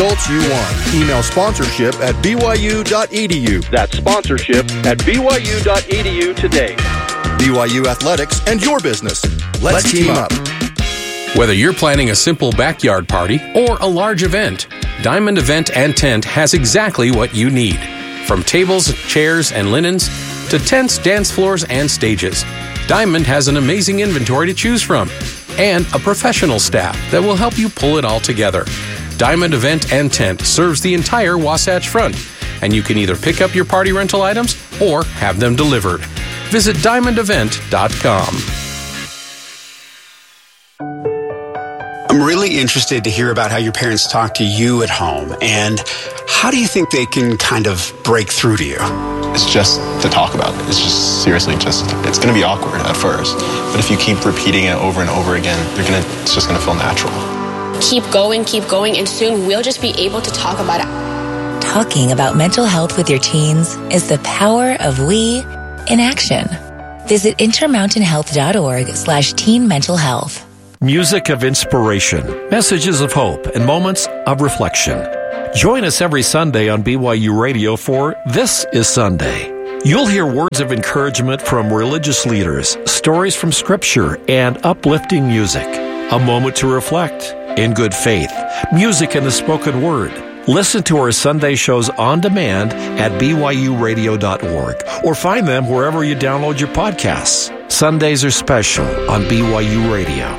results you want. Email sponsorship at byu.edu. That's sponsorship at byu.edu today. BYU Athletics and your business. Let's team up. Whether you're planning a simple backyard party or a large event, Diamond Event and Tent has exactly what you need. From tables, chairs, and linens to tents, dance floors, and stages, Diamond has an amazing inventory to choose from and a professional staff that will help you pull it all together. Diamond Event and Tent serves the entire Wasatch Front, and you can either pick up your party rental items or have them delivered. Visit diamondevent.com. I'm really interested to hear about how your parents talk to you at home, and how do you think they can kind of break through to you? It's just to talk about it. It's just seriously it's going to be awkward at first, but if you keep repeating it over and over again, it's just going to feel natural. Keep going, and soon we'll just be able to talk about it. Talking about mental health with your teens is the power of we in action. Visit intermountainhealth.org/teen mental health. Music of inspiration, messages of hope, and moments of reflection. Join us every Sunday on BYU Radio for This is Sunday. You'll hear words of encouragement from religious leaders, stories from Scripture, and uplifting music. A moment to reflect in good faith, music and the spoken word. Listen to our Sunday shows on demand at byuradio.org or find them wherever you download your podcasts. Sundays are special on BYU Radio.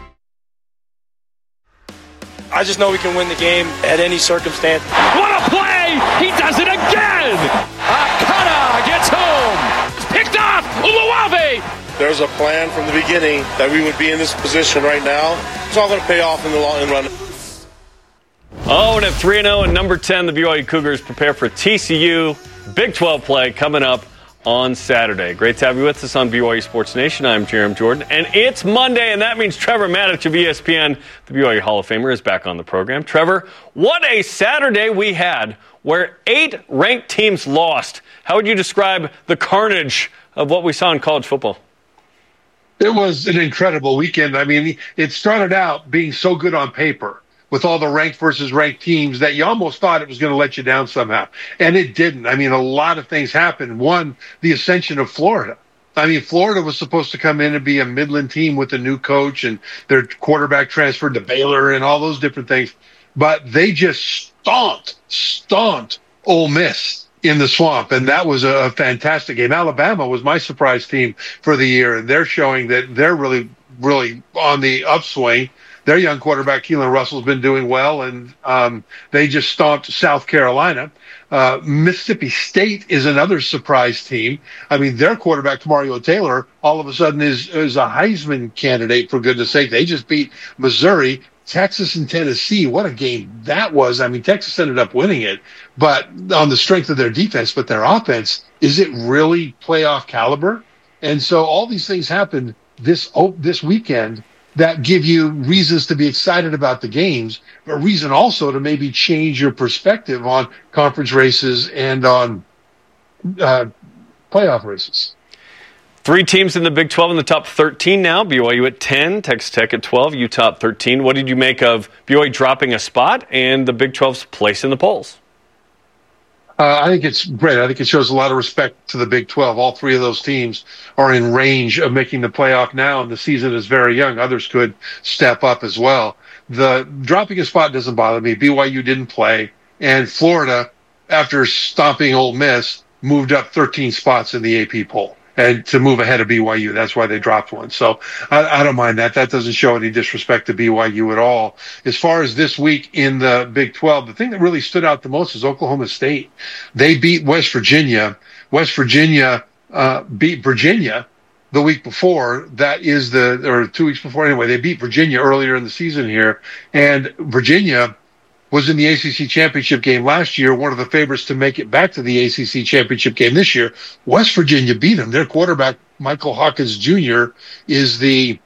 I just know we can win the game at any circumstance. What a play! He does it again! Akana gets home! It's picked off! Uluwave! There's a plan from the beginning that we would be in this position right now. It's all going to pay off in the long run. Oh, and at 3-0 and number 10, the BYU Cougars prepare for TCU Big 12 play coming up on Saturday. Great to have you with us on BYU Sports Nation. I'm Jeremy Jordan, and it's Monday, and that means Trevor Matich of ESPN, the BYU Hall of Famer, is back on the program. Trevor, what a Saturday we had where 8 ranked teams lost. How would you describe the carnage of what we saw in college football? It was an incredible weekend. I mean, it started out being so good on paper with all the ranked versus ranked teams that you almost thought it was going to let you down somehow. And it didn't. I mean, a lot of things happened. One, the ascension of Florida. I mean, Florida was supposed to come in and be a Midland team with a new coach, and their quarterback transferred to Baylor and all those different things. But they just stomped Ole Miss in the swamp, and that was a fantastic game. Alabama was my surprise team for the year, and they're showing that they're really, really on the upswing. Their young quarterback, Keelan Russell, has been doing well, and they just stomped South Carolina. Mississippi State is another surprise team. I mean, their quarterback, Mario Taylor, all of a sudden is a Heisman candidate, for goodness sake. They just beat Missouri. Texas and Tennessee, what a game that was. I mean, Texas ended up winning it, but on the strength of their defense, but their offense, is it really playoff caliber? And so all these things happened this weekend that give you reasons to be excited about the games, but reason also to maybe change your perspective on conference races and on playoff races. 3 teams in the Big 12 in the top 13 now. BYU at 10, Texas Tech at 12, Utah at 13. What did you make of BYU dropping a spot and the Big 12's place in the polls? I think it's great. I think it shows a lot of respect to the Big 12. All 3 of those teams are in range of making the playoff now, and the season is very young. Others could step up as well. The dropping a spot doesn't bother me. BYU didn't play, and Florida, after stomping Ole Miss, moved up 13 spots in the AP poll. And to move ahead of BYU, that's why they dropped one. So I don't mind that. That doesn't show any disrespect to BYU at all. As far as this week in the Big 12, the thing that really stood out the most is Oklahoma State. They beat West Virginia. West Virginia beat Virginia the week before. Or 2 weeks before anyway. They beat Virginia earlier in the season here. And Virginia was in the ACC championship game last year, one of the favorites to make it back to the ACC championship game this year. West Virginia beat them. Their quarterback, Michael Hawkins Jr., is the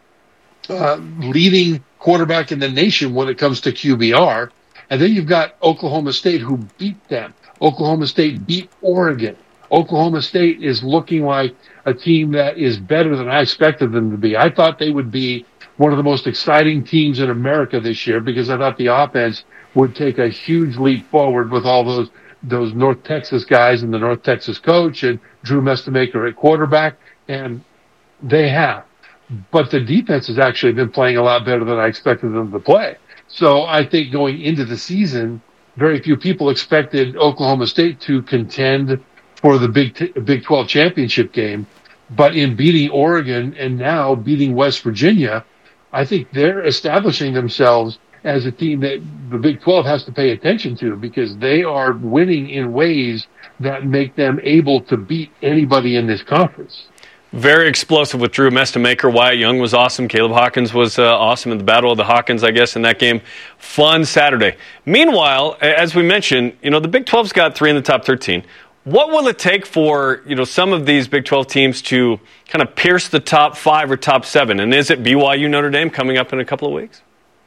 leading quarterback in the nation when it comes to QBR. And then you've got Oklahoma State, who beat them. Oklahoma State beat Oregon. Oklahoma State is looking like a team that is better than I expected them to be. I thought they would be one of the most exciting teams in America this year because I thought the offense would take a huge leap forward with all those North Texas guys and the North Texas coach and Drew Mestamaker at quarterback, and they have. But the defense has actually been playing a lot better than I expected them to play. So I think going into the season, very few people expected Oklahoma State to contend for the Big 12 championship game. But in beating Oregon and now beating West Virginia, I think they're establishing themselves as a team that the Big 12 has to pay attention to because they are winning in ways that make them able to beat anybody in this conference. Very explosive with Drew Mestamaker. Wyatt Young was awesome. Caleb Hawkins was awesome in the Battle of the Hawkins, I guess, in that game. Fun Saturday. Meanwhile, as we mentioned, the Big 12's got 3 in the top 13. What will it take for, some of these Big 12 teams to kind of pierce the top 5 or top 7? And is it BYU Notre Dame coming up in a couple of weeks?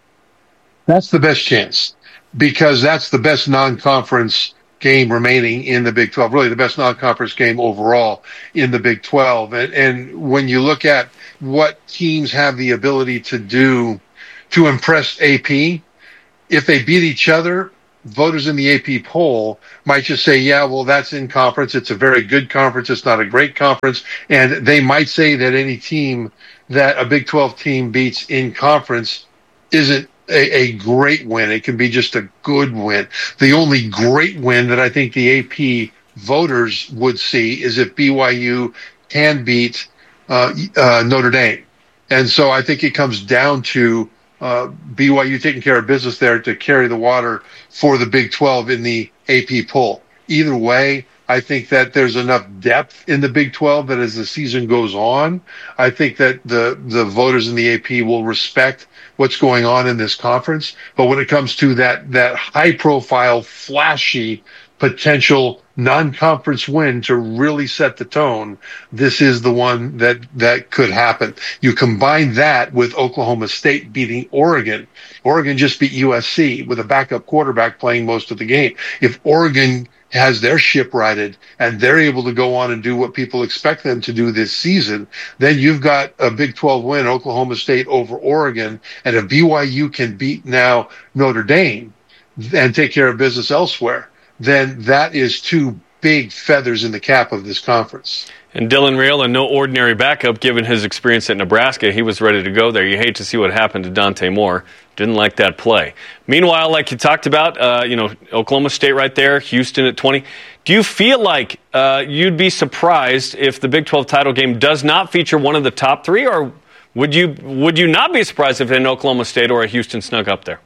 That's the best chance because that's the best non-conference game remaining in the Big 12, really the best non-conference game overall in the Big 12. And when you look at what teams have the ability to do to impress AP, if they beat each other, voters in the AP poll might just say, yeah, well, that's in conference. It's a very good conference. It's not a great conference. And they might say that any team that a Big 12 team beats in conference isn't a great win. It can be just a good win. The only great win that I think the AP voters would see is if BYU can beat Notre Dame. And so I think it comes down to BYU taking care of business there to carry the water for the Big 12 in the AP poll. Either way, I think that there's enough depth in the Big 12 that as the season goes on, I think that the voters in the AP will respect what's going on in this conference. But when it comes to that high-profile, flashy, potential non-conference win to really set the tone, this is the one that could happen. You combine that with Oklahoma State beating Oregon. Oregon just beat USC with a backup quarterback playing most of the game. If Oregon has their ship righted and they're able to go on and do what people expect them to do this season, then you've got a Big 12 win, Oklahoma State over Oregon. And if BYU can beat now Notre Dame and take care of business elsewhere, then that is 2 big feathers in the cap of this conference. And Dylan Real, a no ordinary backup given his experience at Nebraska. He was ready to go there. You hate to see what happened to Dante Moore. Didn't like that play. Meanwhile, like you talked about, Oklahoma State right there, Houston at 20. Do you feel like you'd be surprised if the Big 12 title game does not feature one of the top 3, or would you not be surprised if an Oklahoma State or a Houston snuck up there?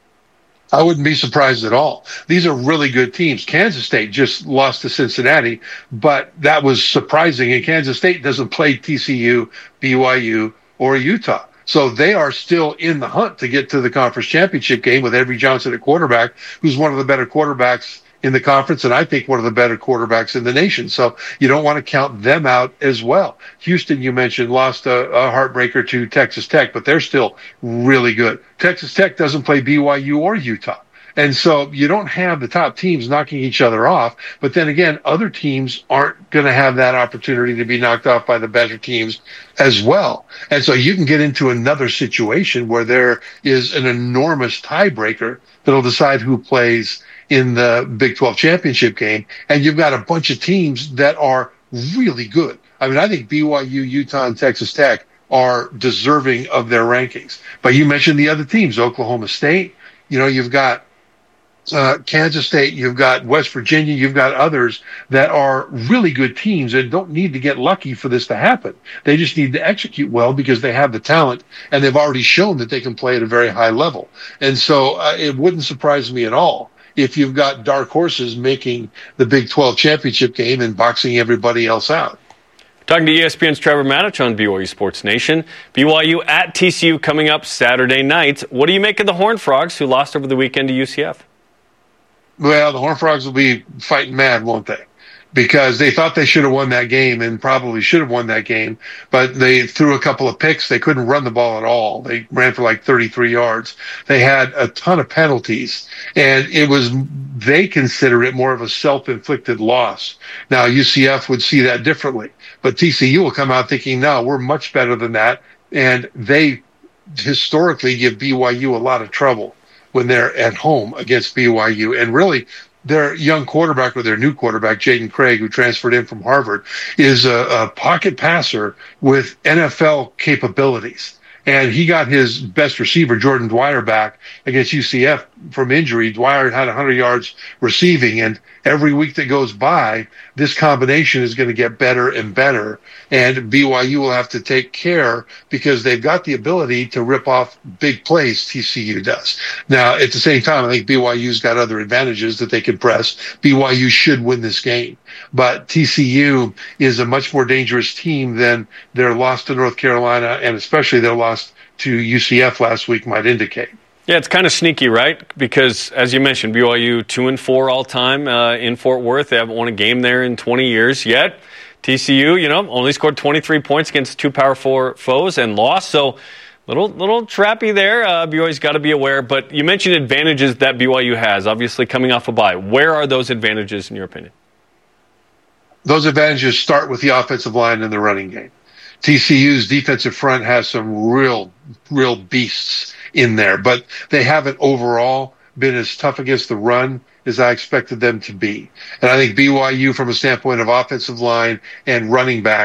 I wouldn't be surprised at all. These are really good teams. Kansas State just lost to Cincinnati, but that was surprising. And Kansas State doesn't play TCU, BYU, or Utah. So they are still in the hunt to get to the conference championship game with Avery Johnson at quarterback, who's one of the better quarterbacks in the conference, and I think one of the better quarterbacks in the nation. So you don't want to count them out as well. Houston, you mentioned, lost a heartbreaker to Texas Tech, but they're still really good. Texas Tech doesn't play BYU or Utah. And so you don't have the top teams knocking each other off. But then again, other teams aren't going to have that opportunity to be knocked off by the better teams as well. And so you can get into another situation where there is an enormous tiebreaker that'll decide who plays in the Big 12 championship game. And you've got a bunch of teams that are really good. I mean, I think BYU, Utah, and Texas Tech are deserving of their rankings. But you mentioned the other teams, Oklahoma State. You've got Kansas State, you've got West Virginia, you've got others that are really good teams and don't need to get lucky for this to happen. They just need to execute well because they have the talent and they've already shown that they can play at a very high level. And so it wouldn't surprise me at all if you've got dark horses making the Big 12 championship game and boxing everybody else out. Talking to ESPN's Trevor Matich on BYU Sports Nation. BYU at TCU coming up Saturday night. What do you make of the Horned Frogs who lost over the weekend to UCF? Well, the Horned Frogs will be fighting mad, won't they? Because they thought they should have won that game and probably should have won that game, but they threw a couple of picks. They couldn't run the ball at all. They ran for like 33 yards. They had a ton of penalties, and they consider it more of a self-inflicted loss. Now, UCF would see that differently, but TCU will come out thinking, no, we're much better than that, and they historically give BYU a lot of trouble when they're at home against BYU. And really, their young quarterback, or their new quarterback, Jaden Craig, who transferred in from Harvard, is a pocket passer with NFL capabilities. And he got his best receiver, Jordan Dwyer, back against UCF from injury. Dwyer had 100 yards receiving, and every week that goes by, this combination is going to get better and better. And BYU will have to take care because they've got the ability to rip off big plays, TCU does. Now, at the same time, I think BYU's got other advantages that they can press. BYU should win this game. But TCU is a much more dangerous team than their loss to North Carolina, and especially their loss to UCF last week might indicate. Yeah, it's kind of sneaky, right? Because, as you mentioned, BYU 2-4 all time in Fort Worth. They haven't won a game there in 20 years yet. TCU, only scored 23 points against 2 Power 4 foes and lost. So, little trappy there. BYU's got to be aware. But you mentioned advantages that BYU has, obviously coming off a bye. Where are those advantages in your opinion? Those advantages start with the offensive line and the running game. TCU's defensive front has some real beasts in there, but they haven't overall been as tough against the run as I expected them to be. And I think BYU, from a standpoint of offensive line and running back,